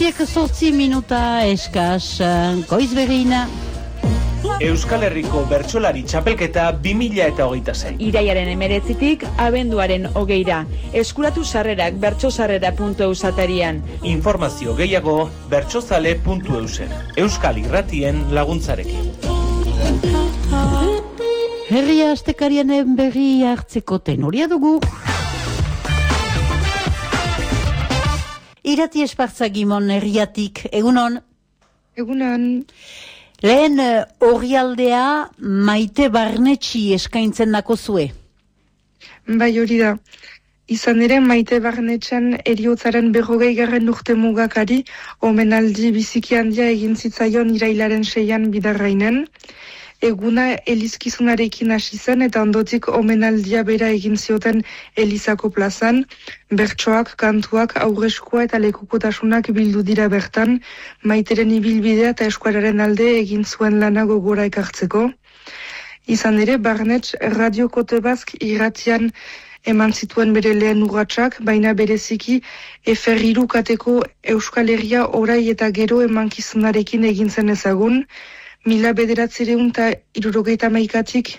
7:08 eskas, Goizberrina. Euskal Herriko Bertsolari Txapelketa 2026. Iraiaren 19tik abenduaren 20ra. Eskuratu sarrerak bertsosarrera.eus atarian. Informazio gehiago bertsozale.eusen. Euskal Irratien laguntzarekin. Herria astekarianen berri hartzeko tenoria dugu. Irati Espartza Gimon herriatik, egunon? Egunon. Lehen orrialdea Maite Barnetxi eskaintzen dako zue. Bai, hori da. Izan ere Maite Barnetxan heriotzaren 40. urte mugakari omenaldi biziki handia egin zitzaion irailaren 6an Bidarrainen. Eguna elizkizunarekin hasi zen eta ondotik omenaldia bera egin zioten Elizako plazan. Bertsoak, kantuak, aurreskua eta lekukotasunak bildu dira bertan, Maiteren ibilbidea eta eskuararen alde egin zuen lana gogora ekartzeko. Izan ere, Barnetx Radio Kote Bask irratian eman zituen bere lehen urratsak, baina bereziki Eferriru kateko Euskal Herria orai eta gero emankizunarekin egin zen ezagun. 1976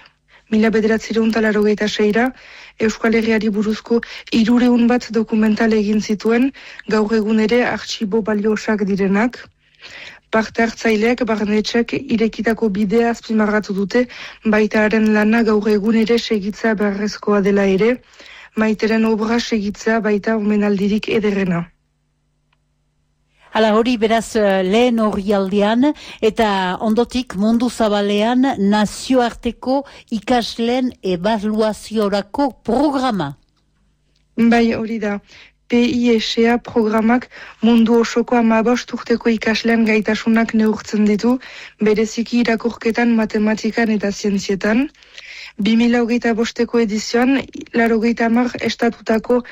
1986 Euskal Herriari buruzko 300 bat dokumental egin zituen, gaur egun ere artxibo baliosak direnak. Parte hartzaileak Barnetxek irekitako bidea azpimarratu dute, baita haren lana gaur egun ere segitzea beharrezkoa dela ere, Maiteren obra segitzea baita omenaldirik ederrena. Hala hori beraz lehen orrialdean eta ondotik mundu zabalean nazioarteko ikasleen ebaluaziorako programa. Bai, hori da. PISA programak mundu osoko 15 urteko ikasleen gaitasunak neurtzen ditu, bereziki irakurketan, matematikan eta zientzietan. 2025 edizioan, 80 estatutako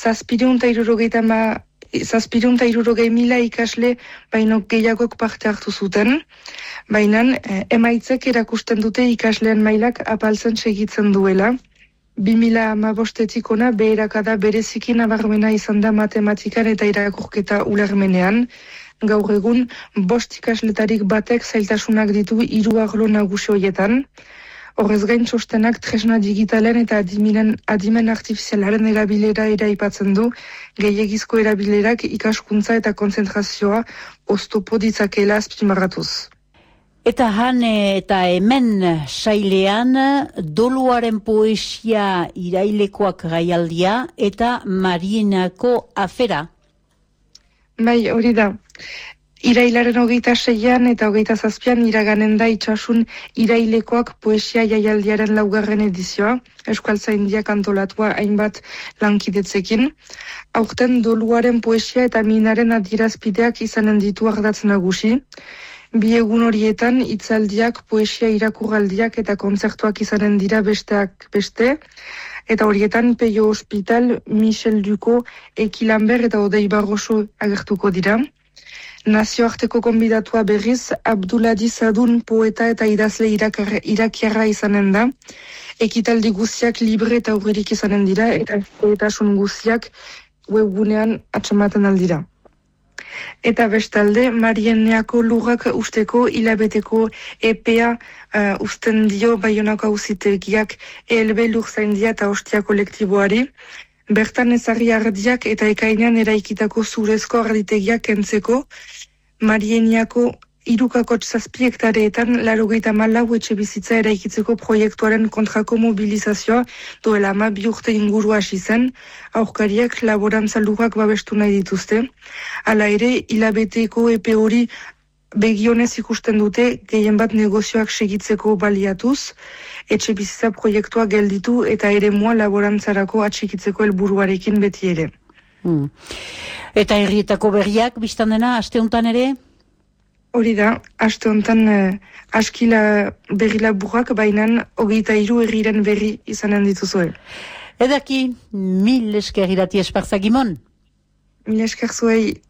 760.000 ikasle baino gehiagok parte hartu zuten, baina emaitzek erakusten dute ikasleen mailak apaltzen segitzen duela. 2015 ona beherakada bereziki nabarmena izan da matematikan eta irakurketa ulermenean. Gaur egun 5 ikasletarik batek zailtasunak ditu 3 arlo nagusi horietan. Horrez gain txostenak tresna digitalen eta adimen artifizialaren erabilera aipatzen du, gehiegizko erabilerak ikaskuntza eta konzentrazioa oztopo ditzakela azpimarratuz. Eta han eta hemen sailean Doluaren poesia irailekoak gaialdia eta Marienako afera. Bai, hori da. Irailaren 26an eta 27an iraganen da itxasun irailekoak poesia jaialdiaren 4. edizioa, Euskaltzaindiak antolatua hainbat lankidetzekin. Aurten Doluaren poesia eta minaren adierazpideak izanen ditu ardatz nagusi. 2 egun horietan hitzaldiak, poesia irakurraldiak eta kontzertuak izanen dira besteak beste. Eta horietan Peio Hospital, Michel Ducot, Eki Lambert eta Odei Barroso agertuko dira. Nazioarteko konbidatua berriz, Abduladiz Adun poeta eta idazle irakiarra izanen da. Ekitaldi guztiak libre eta aurrerik izanen dira, eta poetasun guztiak webgunean atxamaten aldira. Eta bestalde, Marieneako lurrak usteko hilabeteko epea usten dio Baionako auzitegiak ELB Lurzaindia eta Ostia kolektiboari. Bertan ezarri ardiak eta ekainean eraikitako zurezko arditegiak kentzeko, Marieniako 3,7 hektareetan 84 etxe bizitza eraikitzeko proiektuaren kontrako mobilizazioa duela 12 urte inguru hasi zen, aurkariak laborantza lurrak babestu nahi dituzte. Hala ere, hilabeteko epe hori begionez ikusten dute, gehien bat negozioak segitzeko baliatuz, etxe bizitza proiektua gelditu eta eremua laborantzarako atxikitzeko helburuarekin beti ere. Eta herrietako berriak biztan dena, aste honetan ere? Hori da, aste honetan askila berri laburrak, bainan 23 herriren berri izanen dituzue. Edaki, 1000 esker Irati Espartza Gimon. 1000 esker zuei.